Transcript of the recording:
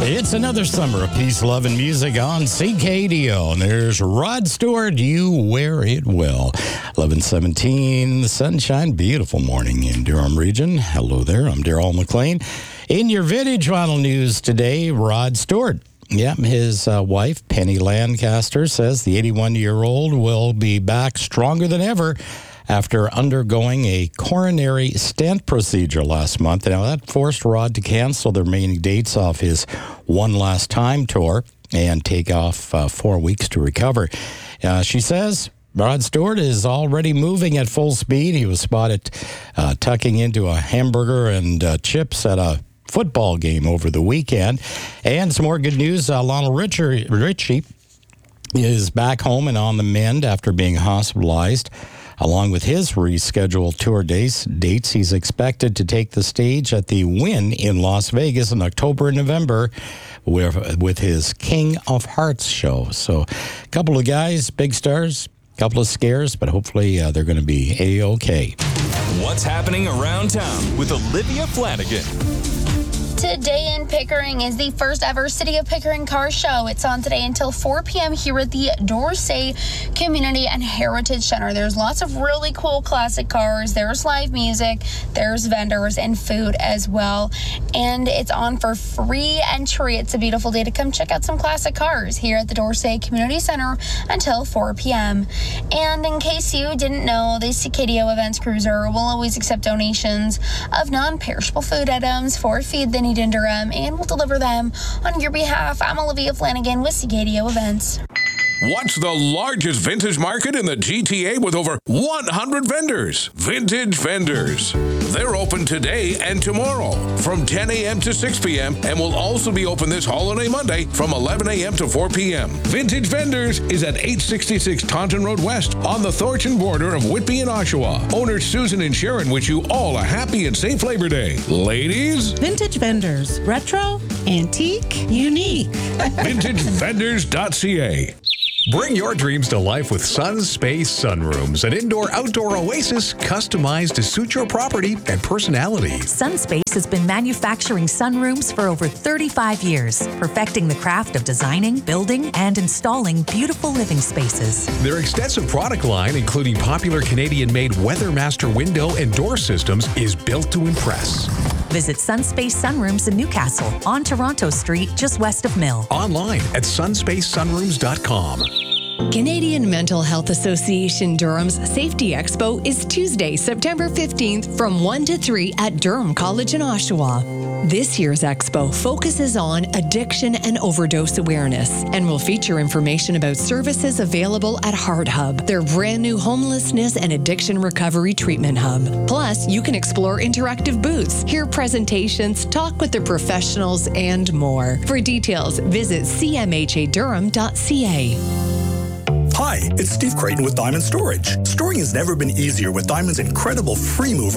It's another summer of peace, love, and music on CKDO. And there's Rod Stewart, You Wear It Well. 11:17, the sunshine, beautiful morning in Durham region. Hello there, I'm Darrell McLean. In your Vintage Vinyl news today, Rod Stewart. Yep, his wife, Penny Lancaster, says the 81-year-old will be back stronger than ever after undergoing a coronary stent procedure last month. Now, that forced Rod to cancel the remaining dates off his One Last Time tour and take off 4 weeks to recover. She says Rod Stewart is already moving at full speed. He was spotted tucking into a hamburger and chips at a football game over the weekend. And some more good news, Lionel Richie is back home and on the mend after being hospitalized. Along with his rescheduled tour dates, he's expected to take the stage at the Wynn in Las Vegas in October and November with his King of Hearts show. So a couple of guys, big stars, a couple of scares, but hopefully they're going to be A-OK. What's happening around town with Olivia Flanagan? Today in Pickering is the first ever City of Pickering Car Show. It's on today until 4 p.m. here at the Dorsey Community and Heritage Center. There's lots of really cool classic cars. There's live music, there's vendors and food as well. And it's on for free entry. It's a beautiful day to come check out some classic cars here at the Dorsey Community Center until 4 p.m. And in case you didn't know, the CKDO Events Cruiser will always accept donations of non-perishable food items for Feed the Need in Durham, and we'll deliver them on your behalf. I'm Olivia Flanagan with CKDO Events. Watch the largest vintage market in the GTA with over 100 vendors. Vintage Vendors. They're open today and tomorrow from 10 a.m. to 6 p.m. and will also be open this holiday Monday from 11 a.m. to 4 p.m. Vintage Vendors is at 866 Taunton Road West on the Thornton border of Whitby and Oshawa. Owners Susan and Sharon wish you all a happy and safe Labor Day. Ladies? Vintage Vendors. Retro, antique, unique. VintageVendors.ca. Bring your dreams to life with Sun Space Sunrooms, an indoor-outdoor oasis customized to suit your property and personality. SunSpace has been manufacturing sunrooms for over 35 years, perfecting the craft of designing, building, and installing beautiful living spaces. Their extensive product line, including popular Canadian-made WeatherMaster window and door systems, is built to impress. Visit SunSpace Sunrooms in Newcastle on Toronto Street, just west of Mill. Online at sunspacesunrooms.com. Canadian Mental Health Association Durham's Safety Expo is Tuesday, September 15th from 1 to 3 at Durham College in Oshawa. This year's expo focuses on addiction and overdose awareness and will feature information about services available at Heart Hub, their brand new homelessness and addiction recovery treatment hub. Plus, you can explore interactive booths, hear presentations, talk with the professionals, and more. For details, visit cmhadurham.ca. Hi, it's Steve Creighton with Diamond Storage. Storing has never been easier with Diamond's incredible free move